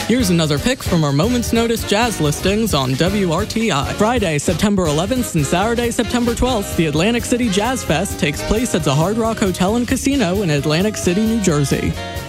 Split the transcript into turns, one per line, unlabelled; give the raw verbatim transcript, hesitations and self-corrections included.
Here's another pick from our Moment's Notice jazz listings on W R T I. Friday, September eleventh and Saturday, September twelfth, the Atlantic City Jazz Fest takes place at the Hard Rock Hotel and Casino in Atlantic City, New Jersey.